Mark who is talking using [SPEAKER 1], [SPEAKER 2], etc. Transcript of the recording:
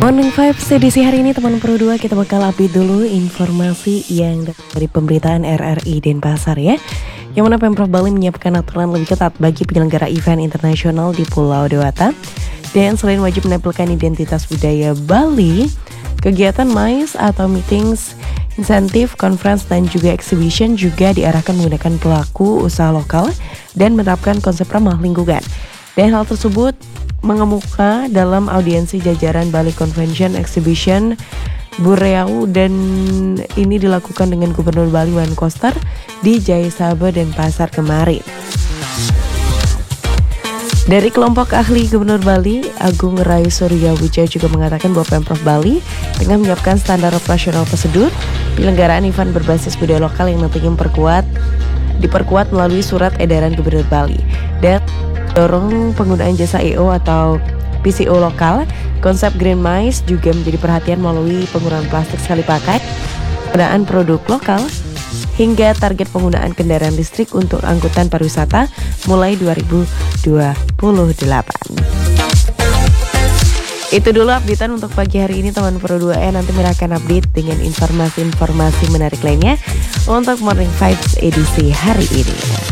[SPEAKER 1] Morning Vibes edisi hari ini teman Pro 2 kita bakal update dulu informasi yang dari pemberitaan RRI Denpasar ya. Yang mana Pemprov Bali menyiapkan aturan lebih ketat bagi penyelenggara event internasional di Pulau Dewata. Dan selain wajib menampilkan identitas budaya Bali, kegiatan MICE atau meetings, insentif, conference, dan juga exhibition juga diarahkan menggunakan pelaku usaha lokal dan menerapkan konsep ramah lingkungan. Dan hal tersebut mengemuka dalam audiensi jajaran Bali Convention Exhibition Bureau, dan ini dilakukan dengan Gubernur Bali Wayan Koster di Jayasabah dan Pasar kemarin. Dari kelompok ahli Gubernur Bali, Agung Rai Surya Wija juga mengatakan bahwa Pemprov Bali tengah menyiapkan standar operasional prosedur penyelenggaraan event berbasis budaya lokal yang nantinya diperkuat melalui surat edaran Gubernur Bali dan dorong penggunaan jasa EO atau PCO lokal. Konsep Green MICE juga menjadi perhatian melalui pengurangan plastik sekali pakai, penggunaan produk lokal, hingga target penggunaan kendaraan listrik untuk angkutan pariwisata mulai 2028. Itu dulu updatean untuk pagi hari ini teman Pro 2. Nanti Mira akan update dengan informasi-informasi menarik lainnya untuk Morning Vibes edisi hari ini.